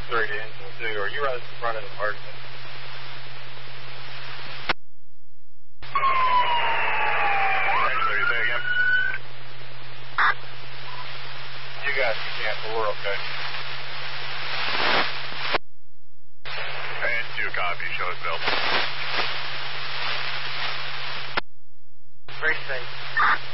3 to engine 2. Are you running emergency? Engine 3, say again. You guys can cancel. We're okay. And 2 copy. Show us built. Very safe.